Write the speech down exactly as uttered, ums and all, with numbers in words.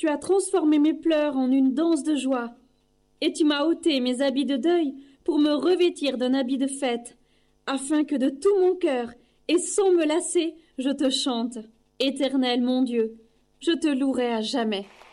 Tu as transformé mes pleurs en une danse de joie. Et tu m'as ôté mes habits de deuil pour me revêtir d'un habit de fête, afin que de tout mon cœur, et sans me lasser, je te chante. Éternel mon Dieu, je te louerai à jamais.